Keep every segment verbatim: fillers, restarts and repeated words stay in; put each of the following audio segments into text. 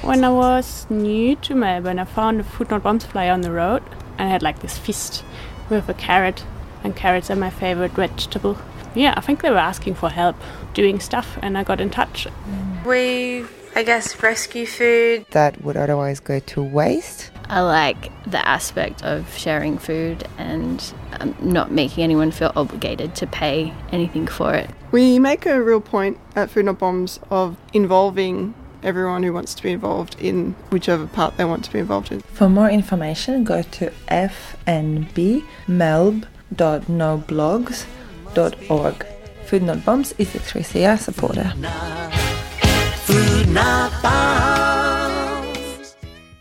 When I was new to Melbourne, I found a Food Not Bombs flyer on the road, and I had like this fist with a carrot, and carrots are my favorite vegetable. Yeah, I think they were asking for help doing stuff, and I got in touch. We, I guess, rescue food that would otherwise go to waste. I like the aspect of sharing food and um, not making anyone feel obligated to pay anything for it. We make a real point at Food Not Bombs of involving everyone who wants to be involved in whichever part they want to be involved in. For more information, go to f n b melb dot no blogs dot org. Food Not Bombs is a three C R supporter. Food Not Bombs.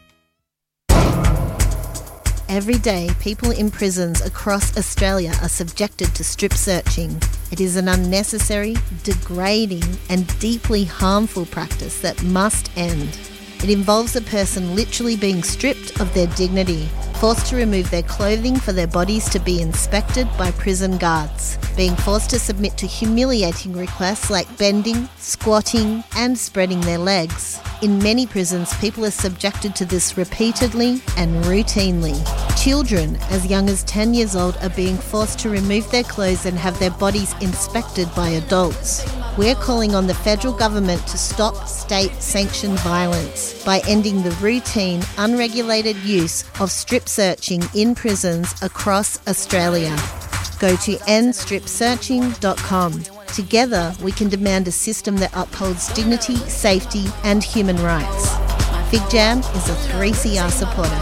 Every day, people in prisons across Australia are subjected to strip searching. It is an unnecessary, degrading and deeply harmful practice that must end. It involves a person literally being stripped of their dignity, forced to remove their clothing for their bodies to be inspected by prison guards, being forced to submit to humiliating requests like bending, squatting and spreading their legs. In many prisons, people are subjected to this repeatedly and routinely. Children as young as ten years old are being forced to remove their clothes and have their bodies inspected by adults. We're calling on the federal government to stop state-sanctioned violence by ending the routine, unregulated use of strip searching in prisons across Australia. Go to end strip searching dot com. Together, we can demand a system that upholds dignity, safety and human rights. FigJam is a three C R supporter.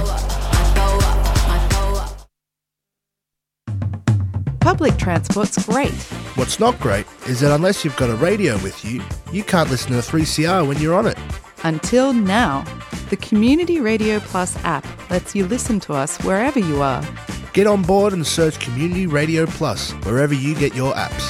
Public transport's great. What's not great is that unless you've got a radio with you, you can't listen to three C R when you're on it. Until now. The Community Radio Plus app lets you listen to us wherever you are. Get on board and search Community Radio Plus wherever you get your apps.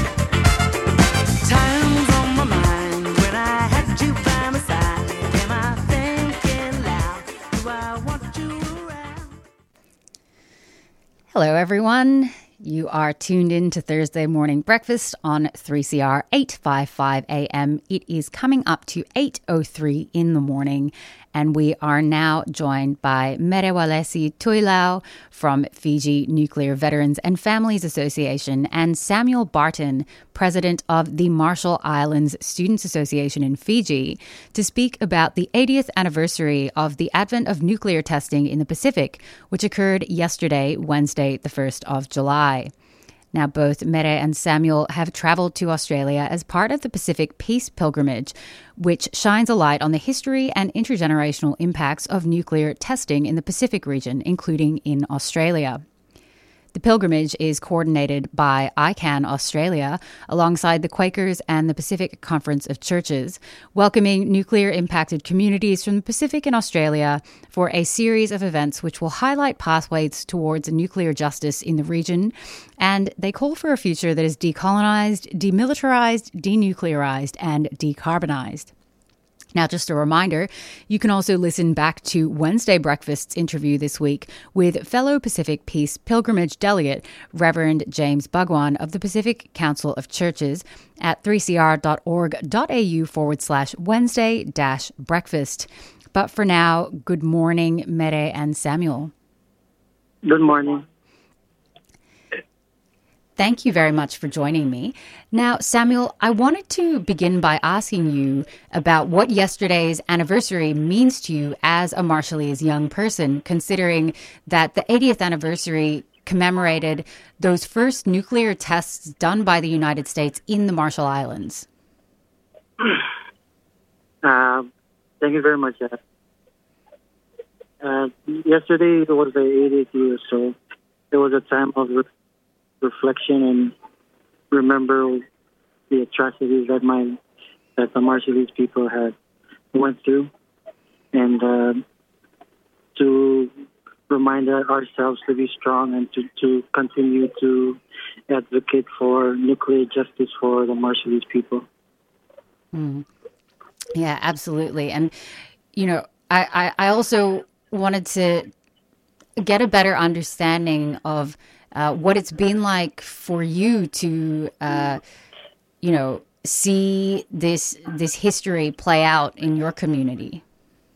Time's on my mind when I had you by my side. Am I thinking loud? Do I want you around? Hello, everyone. You are tuned in to Thursday Morning Breakfast on three C R eight fifty-five A M. It is coming up to eight oh three in the morning, and we are now joined by Merewalesi Tuilau from Fiji Nuclear Veterans and Families Association and Samuel Barton, president of the Marshall Islands Students Association in Fiji, to speak about the eightieth anniversary of the advent of nuclear testing in the Pacific, which occurred yesterday, Wednesday, the first of July. Now, both Mere and Samuel have travelled to Australia as part of the Pacific Peace Pilgrimage, which shines a light on the history and intergenerational impacts of nuclear testing in the Pacific region, including in Australia. The pilgrimage is coordinated by I CAN Australia alongside the Quakers and the Pacific Conference of Churches, welcoming nuclear-impacted communities from the Pacific and Australia for a series of events which will highlight pathways towards nuclear justice in the region, and they call for a future that is decolonised, demilitarised, denuclearised and decarbonised. Now, just a reminder, you can also listen back to Wednesday Breakfast's interview this week with fellow Pacific Peace Pilgrimage delegate Reverend James Bhagwan of the Pacific Council of Churches at three c r dot org dot a u forward slash Wednesday dash breakfast. But for now, good morning, Mere and Samuel. Good morning. Thank you very much for joining me. Now, Samuel, I wanted to begin by asking you about what yesterday's anniversary means to you as a Marshallese young person, considering that the eightieth anniversary commemorated those first nuclear tests done by the United States in the Marshall Islands. Uh, thank you very much. Uh, uh, yesterday was the eightieth year, so it was a time of re- reflection and remember the atrocities that my that the Marshallese people had went through, and uh, to remind ourselves to be strong and to, to continue to advocate for nuclear justice for the Marshallese people. Mm. Yeah, absolutely. And, you know, I, I, I also wanted to get a better understanding of Uh, what it's been like for you to, uh, you know, see this this history play out in your community.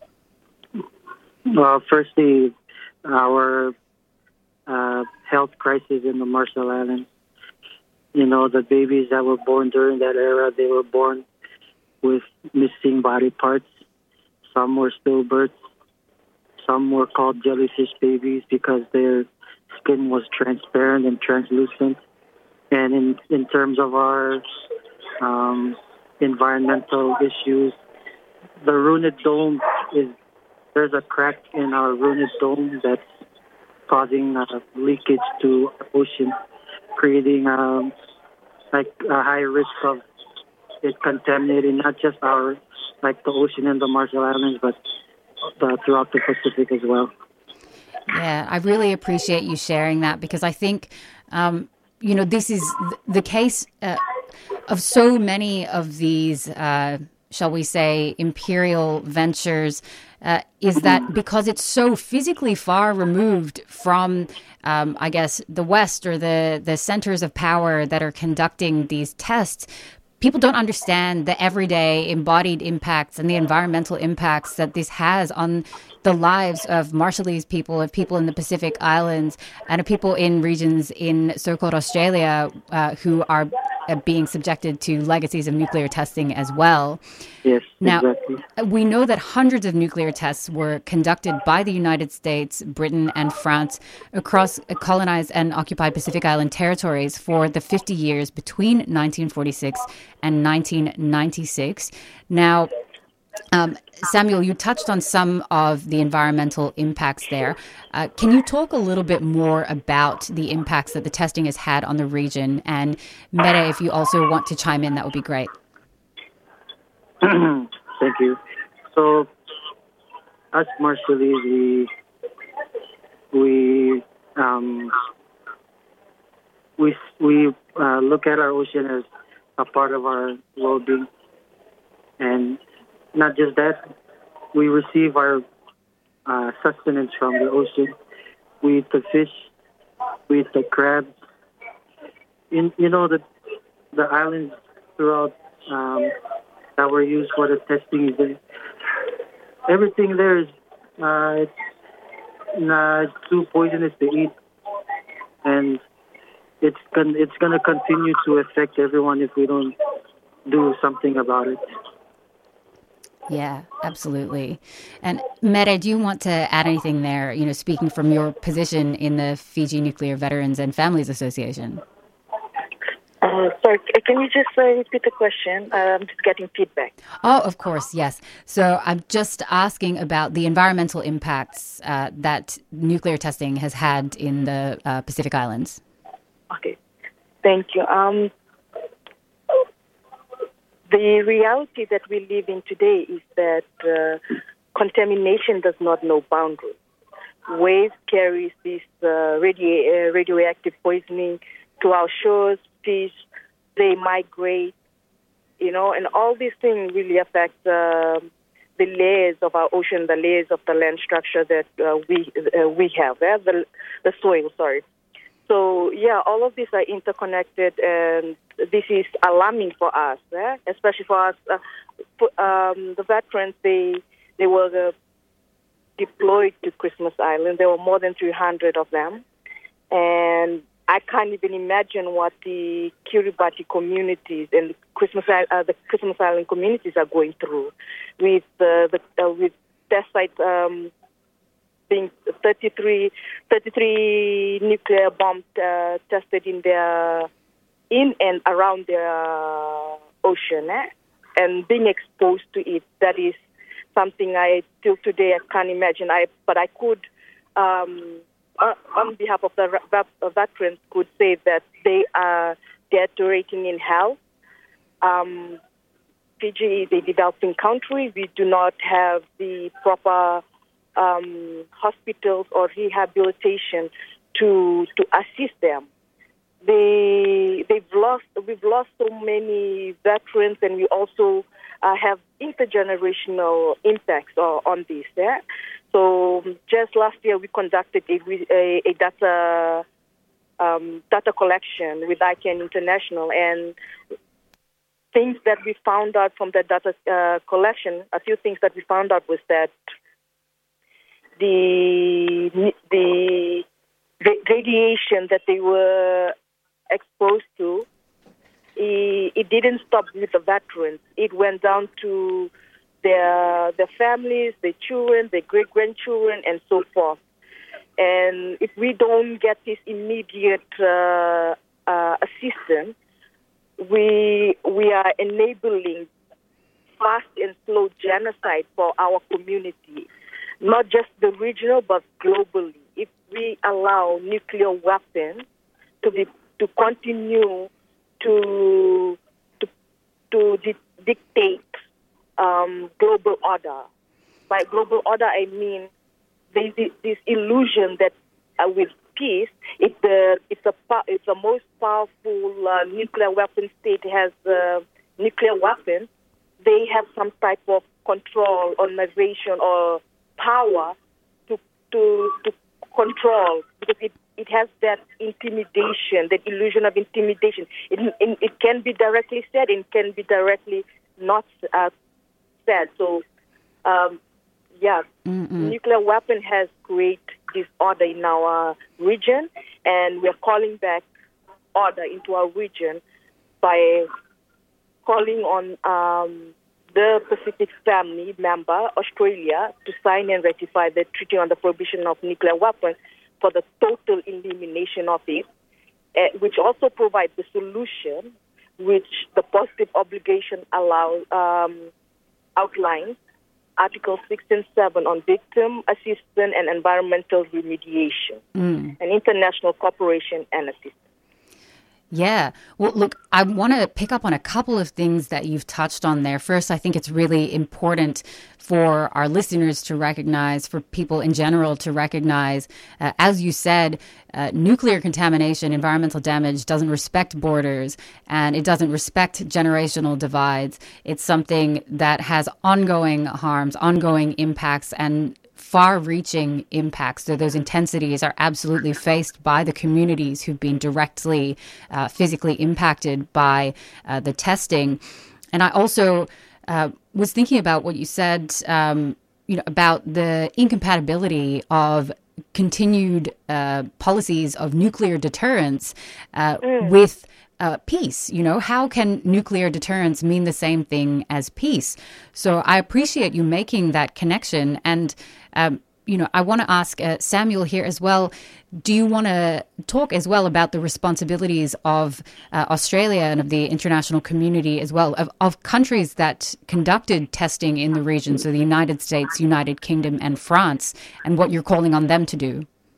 Well, firstly, our uh, health crisis in the Marshall Islands. You know, the babies that were born during that era, they were born with missing body parts. Some were stillbirths. Some were called jellyfish babies because their skin was transparent and translucent. And in, in terms of our um, environmental issues, the Runit Dome is, there's a crack in our Runit Dome that's causing uh, leakage to our ocean, creating um, like a high risk of it contaminating not just our, like the ocean and the Marshall Islands, but the, throughout the Pacific as well. Yeah, I really appreciate you sharing that, because I think, um, you know, this is the case uh, of so many of these, uh, shall we say, imperial ventures, uh, is that because it's so physically far removed from, um, I guess, the West or the, the centers of power that are conducting these tests, people don't understand the everyday embodied impacts and the environmental impacts that this has on the lives of Marshallese people, of people in the Pacific Islands, and of people in regions in so-called Australia uh, who are uh, being subjected to legacies of nuclear testing as well. Yes, now, exactly. We know that hundreds of nuclear tests were conducted by the United States, Britain, and France across colonized and occupied Pacific Island territories for the fifty years between nineteen forty-six and nineteen ninety-six. Now, um, Samuel, you touched on some of the environmental impacts there. Uh, can you talk a little bit more about the impacts that the testing has had on the region? And Meta, if you also want to chime in, that would be great. Thank you. So, us Marshallese, we we um, we we uh, look at our ocean as a part of our well-being, and not just that, we receive our uh, sustenance from the ocean. We eat the fish, we eat the crabs. In, you know, the the islands throughout um, that were used for the testing, is there. Everything there is uh, it's, uh, it's too poisonous to eat, and it's con- it's going to continue to affect everyone if we don't do something about it. Yeah, absolutely. And Meta, do you want to add anything there, you know, speaking from your position in the Fiji Nuclear Veterans and Families Association? Uh, sorry, can you just uh, repeat the question? Uh, I'm just getting feedback. Oh, of course, yes. So I'm just asking about the environmental impacts uh, that nuclear testing has had in the uh, Pacific Islands. Okay, thank you. Um, the reality that we live in today is that uh, contamination does not know boundaries. Waste carries this uh, radio- uh, radioactive poisoning to our shores, fish, they migrate, you know, and all these things really affect uh, the layers of our ocean, the layers of the land structure that uh, we uh, we have, eh? the, the soil, sorry. So, yeah, all of these are interconnected, and this is alarming for us, eh? Especially for us. Uh, for, um, the veterans, they, they were uh, deployed to Christmas Island. There were more than three hundred of them, and I can't even imagine what the Kiribati communities and the Christmas uh, the Christmas Island communities are going through, with uh, the uh, with test sites um, being thirty-three, thirty-three nuclear bombs uh, tested in their in and around their ocean, eh? And being exposed to it. That is something I till today I can't imagine. I but I could. Um, Uh, on behalf of the uh, veterans, could say that they are deteriorating in health. Um, Fiji is a developing country. We do not have the proper um, hospitals or rehabilitation to to assist them. They they've lost. We've lost so many veterans, and we also uh, have intergenerational impacts uh, on this. Yeah? So just last year, we conducted a, a, a data um, data collection with I C A N International, and things that we found out from the data uh, collection, a few things that we found out was that the the ra- radiation that they were exposed to, it, it didn't stop with the veterans. It went down to their their families, their children, their great grandchildren, and so forth. And if we don't get this immediate uh, uh, assistance, we we are enabling fast and slow genocide for our community, not just the regional but globally. If we allow nuclear weapons to be to continue to to to di- dictate um, global order. By global order, I mean there's this illusion that uh, with peace, if the if the if the most powerful uh, nuclear weapon state has uh, nuclear weapons, they have some type of control or narration or power to to to control, because it, it has that intimidation, that illusion of intimidation. It it, it can be directly said, and can be directly not uh, said. So. Um, Yeah, Mm-mm. nuclear weapon has created disorder in our region, and we're calling back order into our region by calling on um, the Pacific Family member, Australia, to sign and ratify the Treaty on the Prohibition of Nuclear Weapons for the total elimination of it, uh, which also provides the solution, which the positive obligation allows um, outlines. Article six and seven on victim assistance and environmental remediation, Mm. and international cooperation and assistance. Yeah. Well, look, I want to pick up on a couple of things that you've touched on there. First, I think it's really important for our listeners to recognize, for people in general to recognize, uh, as you said, uh, nuclear contamination, environmental damage doesn't respect borders, and it doesn't respect generational divides. It's something that has ongoing harms, ongoing impacts, and far-reaching impacts. So those intensities are absolutely faced by the communities who've been directly uh, physically impacted by uh, the testing. And I also uh, was thinking about what you said, um, you know, about the incompatibility of continued uh, policies of nuclear deterrence uh, Mm. with Uh, peace. You know, how can nuclear deterrence mean the same thing as peace? So I appreciate you making that connection. And, um, you know, I want to ask uh, Samuel here as well. Do you want to talk as well about the responsibilities of uh, Australia and of the international community as well, of, of countries that conducted testing in the region, so the United States, United Kingdom and France, and what you're calling on them to do?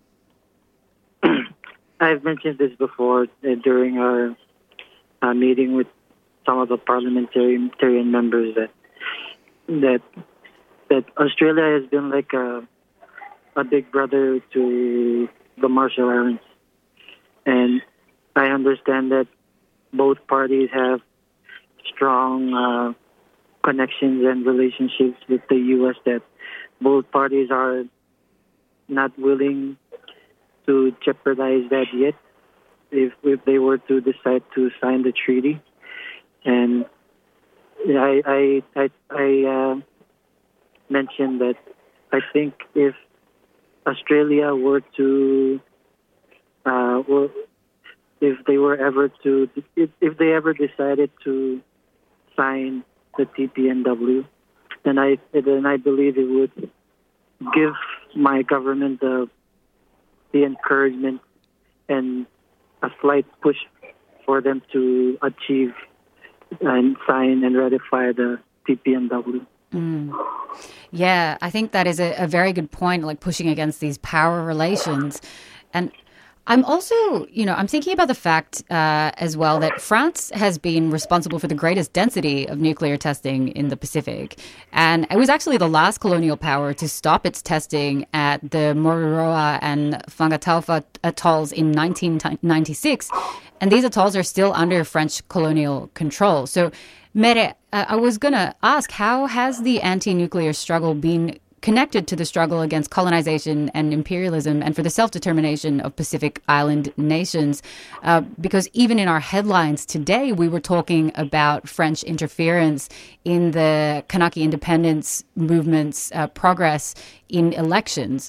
I've mentioned this before uh, during our Uh, meeting with some of the parliamentarian members that that that Australia has been like a a big brother to the Marshall Islands, and I understand that both parties have strong uh, connections and relationships with the U S that both parties are not willing to jeopardize that yet. If, if they were to decide to sign the treaty, and I I I, I uh, mentioned that I think if Australia were to, uh, were, if they were ever to, if, if they ever decided to sign the T P N W, then I then I believe it would give my government the the encouragement and a slight push for them to achieve and sign and ratify the T P N W. Mm. Yeah, I think that is a, a very good point, like pushing against these power relations. And I'm also, you know, I'm thinking about the fact uh, as well that France has been responsible for the greatest density of nuclear testing in the Pacific. And it was actually the last colonial power to stop its testing at the Mururoa and Fangataufa atolls in nineteen ninety-six. And these atolls are still under French colonial control. So, Mere, uh, I was going to ask, how has the anti-nuclear struggle been connected to the struggle against colonization and imperialism and for the self-determination of Pacific Island nations. Uh, because even in our headlines today, we were talking about French interference in the Kanaki independence movement's uh, progress in elections.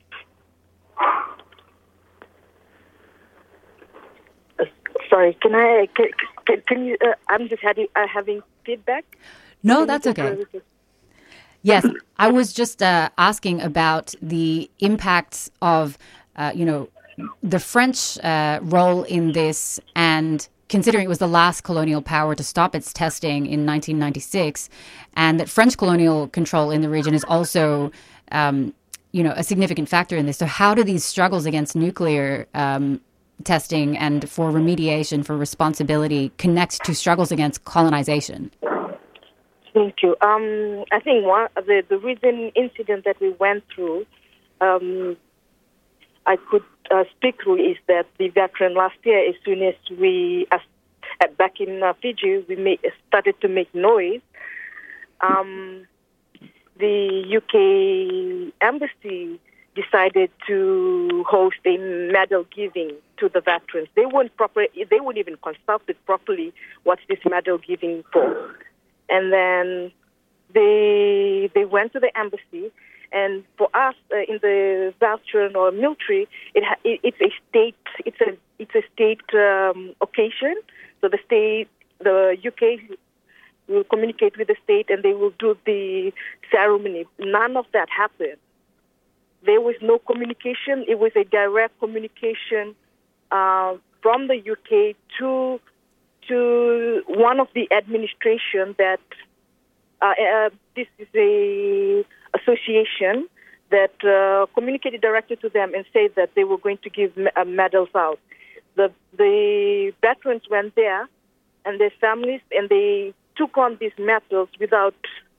Sorry, can I? Can, can, can you? Uh, I'm just having uh, having feedback. No, Can that's you okay. just- Yes, I was just uh, asking about the impacts of, uh, you know, the French uh, role in this, and considering it was the last colonial power to stop its testing in nineteen ninety-six, and that French colonial control in the region is also, um, you know, a significant factor in this. So how do these struggles against nuclear um, testing and for remediation, for responsibility, connect to struggles against colonization? Thank you. Um, I think one the the recent incident that we went through, um, I could uh, speak through is that the veteran last year, as soon as we as, uh, back in uh, Fiji, we made, started to make noise. Um, the U K embassy decided to host a medal giving to the veterans. They weren't proper. They weren't even consulted properly. What's this medal giving for? And then they they went to the embassy, and for us uh, in the veteran or military, it, ha- it it's a state it's a it's a state um, occasion. So the state, the U K will communicate with the state, and they will do the ceremony. None of that happened. There was no communication. It was a direct communication uh, from the U K to. to one of the administration that uh, uh, this is a association that uh, communicated directly to them and said that they were going to give me- uh, medals out. The the veterans went there and their families, and they took on these medals without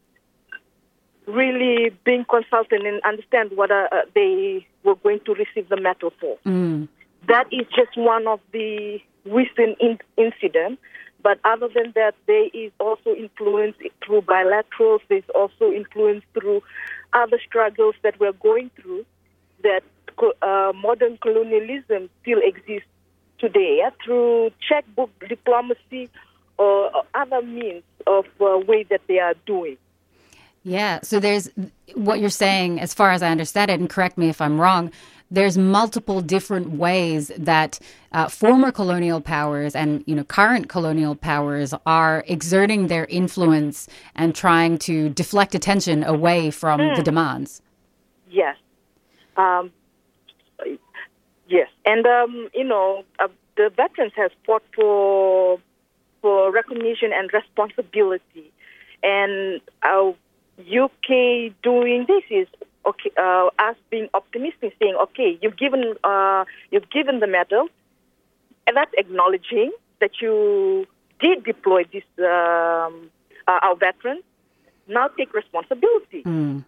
really being consulted and understand what uh, uh, they were going to receive the medal for. Mm. That is just one of the recent in- incident, but other than that, there is also influence through bilaterals. There's also influence through other struggles that we're going through. That uh, modern colonialism still exists today yeah, through checkbook diplomacy or other means of uh, way that they are doing. Yeah. So there's what you're saying, as far as I understand it, and correct me if I'm wrong. There's multiple different ways that uh, former colonial powers and, you know, current colonial powers are exerting their influence and trying to deflect attention away from mm. the demands. Yes. Um, yes. And, um, you know, uh, the veterans have fought for, for recognition and responsibility. And our U K doing this is okay, uh, us being optimistic, saying, "Okay, you've given uh, you've given the medal, and that's acknowledging that you did deploy this um, uh, our veterans. Now take responsibility." Mm.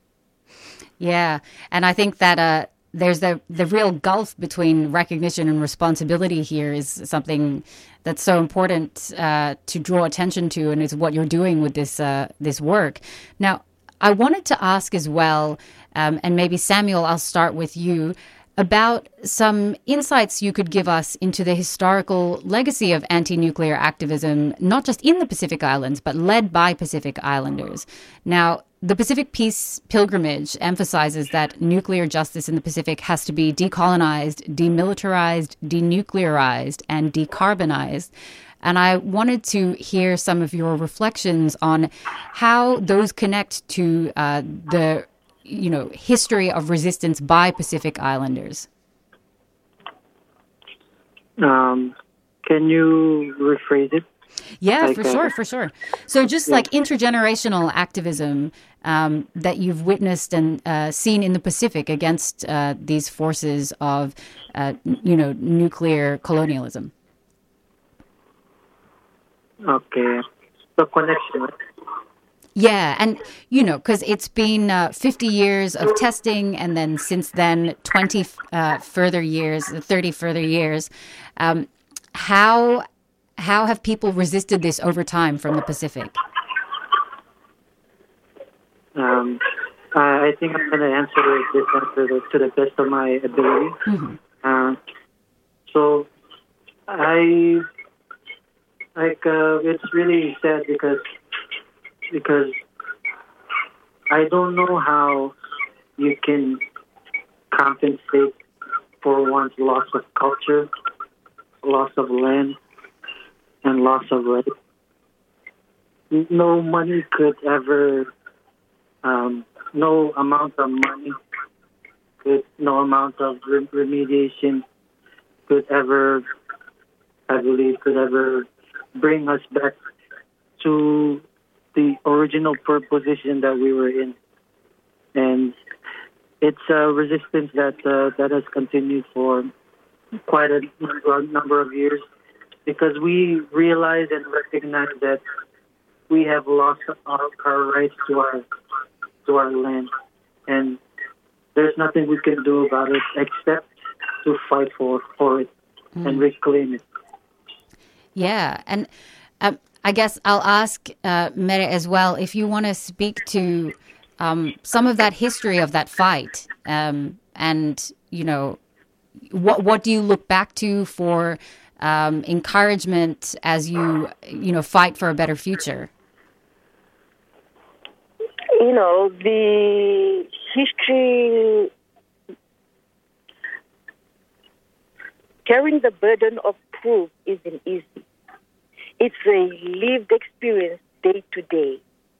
Yeah, and I think that uh, there's the the real gulf between recognition and responsibility here is something that's so important uh, to draw attention to, and is what you're doing with this uh, this work. Now, I wanted to ask as well, um, and maybe Samuel, I'll start with you, about some insights you could give us into the historical legacy of anti-nuclear activism, not just in the Pacific Islands, but led by Pacific Islanders. Now, the Pacific Peace Pilgrimage emphasizes that nuclear justice in the Pacific has to be decolonized, demilitarized, denuclearized, and decarbonized. And I wanted to hear some of your reflections on how those connect to uh, the, you know, history of resistance by Pacific Islanders. Um, can you rephrase it? Yeah, like, for uh, sure, for sure. So just yeah. like intergenerational activism um, that you've witnessed and uh, seen in the Pacific against uh, these forces of, uh, you know, nuclear colonialism. Okay. The connection. Yeah, and, you know, because it's been uh, fifty years of testing, and then since then, twenty uh, further years, thirty further years. Um, how how have people resisted this over time from the Pacific? Um, I I think I'm going to answer this answer to, to the best of my ability. Mm-hmm. Uh, so I like uh, it's really sad because because I don't know how you can compensate for one's loss of culture, loss of land, and loss of right. No money could ever, um, no amount of money, could, no amount of rem- remediation could ever, I believe, could ever bring us back to the original position that we were in. And it's a resistance that uh, that has continued for quite a number of years because we realize and recognize that we have lost our, our rights to our to our land, and there's nothing we can do about it except to fight for for it mm. and reclaim it. Yeah, and um, I guess I'll ask uh, Mere as well if you want to speak to um, some of that history of that fight, um, and you know, what what do you look back to for um, encouragement as you you know fight for a better future? You know, the history, carrying the burden of proof isn't easy. It's a lived experience day to day.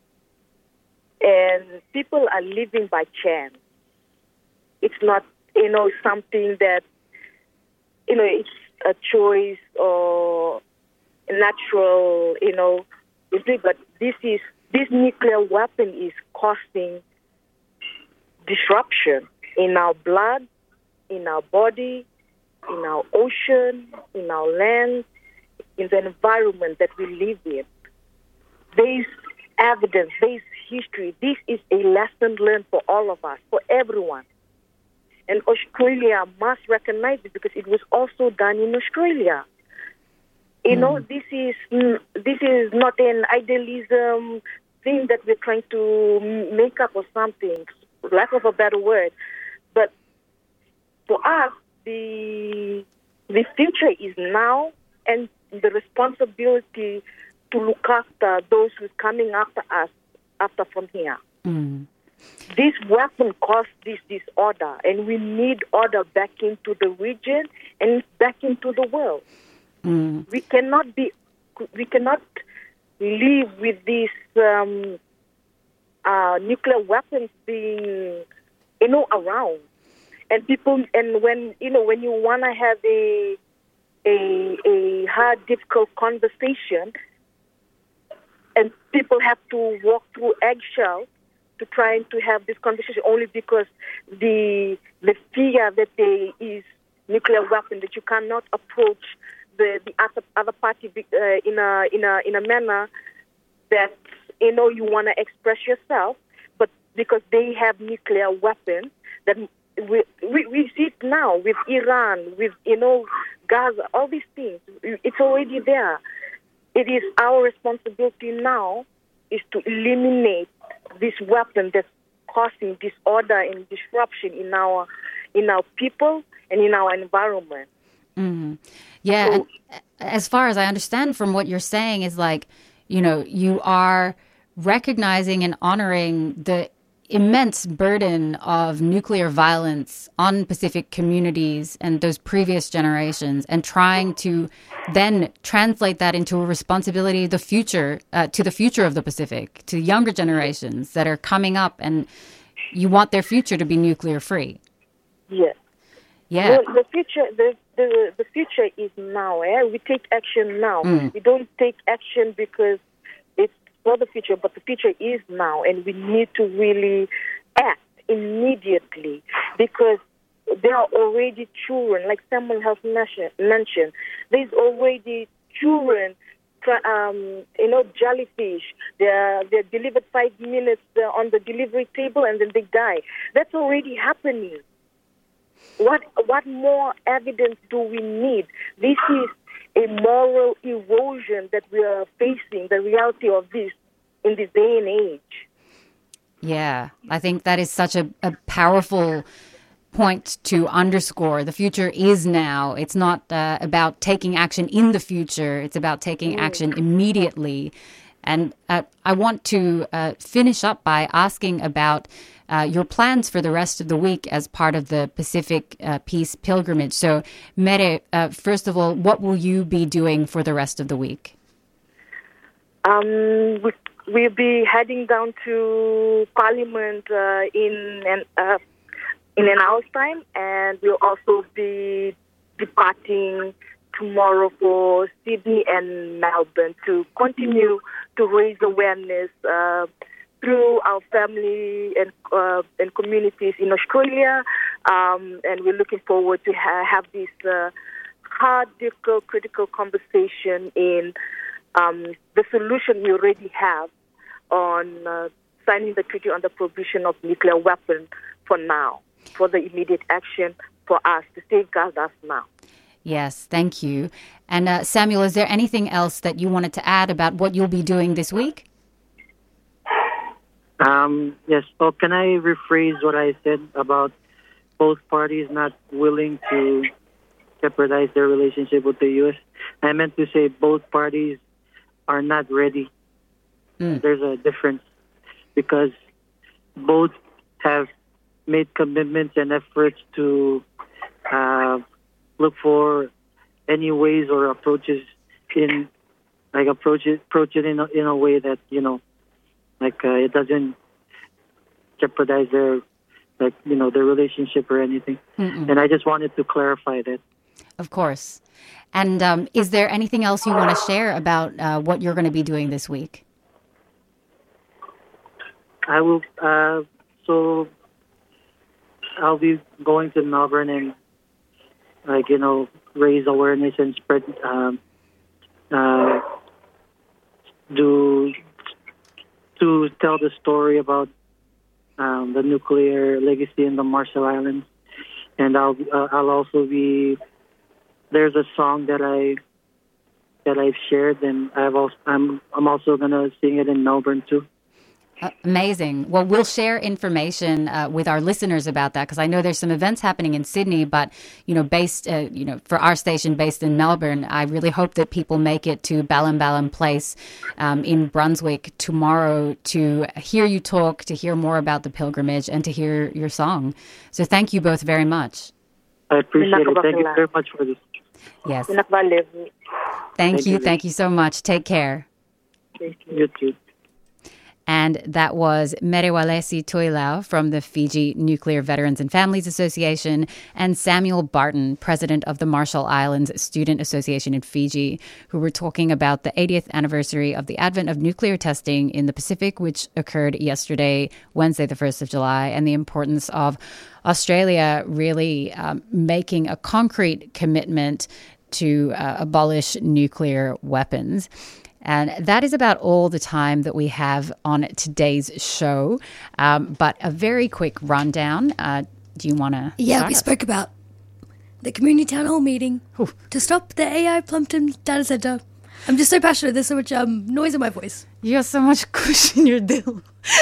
And people are living by chance. It's not, you know, something that, you know, it's a choice or a natural, you know, but this is This nuclear weapon is causing disruption in our blood, in our body, in our ocean, in our land, in the environment that we live in. There is evidence, there is history. This is a lesson learned for all of us, for everyone. And Australia must recognize it because it was also done in Australia. You mm. know, this is this is not an idealism thing that we're trying to make up or something, lack of a better word. But for us, the the future is now, and the responsibility to look after those who's coming after us, after from here. Mm. This weapon caused this disorder, and we need order back into the region and back into the world. Mm. We cannot be, we cannot live with these um, uh, nuclear weapons being, you know, around. And people, and when you know, when you want to have a, a a hard, difficult conversation, and people have to walk through eggshells to try to have this conversation, only because the the fear that there is nuclear weapon, that you cannot approach the the other other party uh, in a in a in a manner that you know you want to express yourself, but because they have nuclear weapons that. We, we we see it now with Iran, with, you know, Gaza, all these things. It's already there. It is our responsibility now is to eliminate this weapon that's causing disorder and disruption in our in our people and in our environment. Mm-hmm. Yeah, so, and as far as I understand from what you're saying is like, you know, you are recognizing and honoring the immense burden of nuclear violence on Pacific communities and those previous generations, and trying to then translate that into a responsibility the future uh, to the future of the Pacific, to younger generations that are coming up, and you want their future to be nuclear free. Yes. Yeah. Well, the future, the, the the future is now. Eh? We take action now. Mm. We don't take action because it's for the future, but the future is now, and we need to really act immediately, because there are already children, like someone has mentioned, there's already children, um, you know, jellyfish. They're, they're delivered five minutes on the delivery table and then they die. That's already happening. What what more evidence do we need? This is a moral erosion that we are facing, the reality of this in this day and age. Yeah, I think that is such a, a powerful point to underscore. The future is now. It's not uh, about taking action in the future. It's about taking action immediately. And uh, I want to uh, finish up by asking about uh, your plans for the rest of the week as part of the Pacific uh, Peace Pilgrimage. So, Mere, uh, first of all, what will you be doing for the rest of the week? Um, we, we'll be heading down to Parliament uh, in an uh, in an hour's time, and we'll also be departing tomorrow for Sydney and Melbourne to continue to raise awareness uh, through our family and uh, and communities in Australia. Um, and we're looking forward to ha- have this uh, hard, difficult, critical conversation in um, the solution we already have on uh, signing the Treaty on the Prohibition of Nuclear Weapons for now, for the immediate action for us to safeguard us now. Yes, thank you. And uh, Samuel, is there anything else that you wanted to add about what you'll be doing this week? Um, yes. Oh, can I rephrase what I said about both parties not willing to jeopardize their relationship with the U S? I meant to say both parties are not ready. Mm. There's a difference because both have made commitments and efforts to uh, look for any ways or approaches in, like approach it, approach it in a, in a way that, you know, like uh, it doesn't jeopardize their, like, you know, their relationship or anything. Mm-mm. And I just wanted to clarify that. Of course. And um, is there anything else you want to share about uh, what you're going to be doing this week? I will, uh, so I'll be going to Melbourne and, like, you know, raise awareness and spread, um, uh, do, to tell the story about um, the nuclear legacy in the Marshall Islands. And I'll, uh, I'll also be, there's a song that I, that I've shared, and I've also, I'm, I'm also going to sing it in Melbourne too. Uh, amazing. Well, we'll share information uh, with our listeners about that because I know there's some events happening in Sydney, but, you know, based, uh, you know, for our station based in Melbourne, I really hope that people make it to Balambalam Place um, in Brunswick tomorrow to hear you talk, to hear more about the pilgrimage and to hear your song. So thank you both very much. I appreciate it. Thank you very much for this. Yes. Thank, Thank you. Thank you so much. Take care. Thank you. You too. And that was Merewalesi Toilau from the Fiji Nuclear Veterans and Families Association and Samuel Barton, president of the Marshall Islands Student Association in Fiji, who were talking about the eightieth anniversary of the advent of nuclear testing in the Pacific, which occurred yesterday, Wednesday, the first of July, and the importance of Australia really um, making a concrete commitment to uh, abolish nuclear weapons. And that is about all the time that we have on today's show. Um, but a very quick rundown. Uh, do you want to Yeah, start we us? spoke about the community town hall meeting Ooh. to stop the A I Plumpton data center. I'm just so passionate. There's so much um, noise in my voice. You have so much kush in your dill.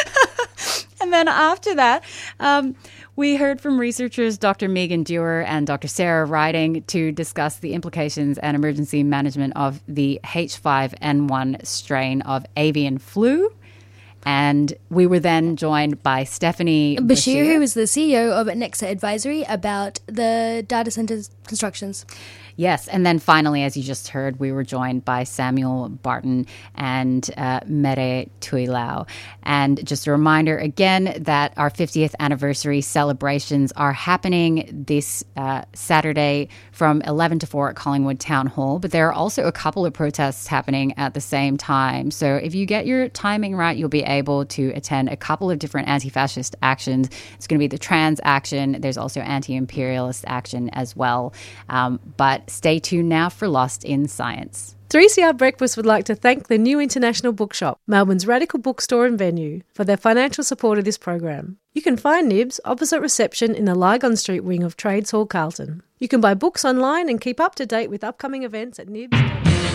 And then after that, um, we heard from researchers Doctor Megan Dewar and Doctor Sarah Riding to discuss the implications and emergency management of the H five N one strain of avian flu. And we were then joined by Stephanie Bashir, Bashir, who is the C E O of Nexa Advisory, about the data centers constructions. Yes, and then finally, as you just heard, we were joined by Samuel Barton and uh, Mere Toilau. And just a reminder again that our fiftieth anniversary celebrations are happening this uh, Saturday from eleven to four at Collingwood Town Hall. But there are also a couple of protests happening at the same time. So if you get your timing right, you'll be able to attend a couple of different anti-fascist actions. It's going to be the trans action. There's also anti-imperialist action as well. Um, but stay tuned now for Lost in Science. three C R Breakfast would like to thank the New International Bookshop, Melbourne's radical bookstore and venue, for their financial support of this program. You can find Nibs opposite reception in the Lygon Street wing of Trades Hall, Carlton. You can buy books online and keep up to date with upcoming events at nibs dot com.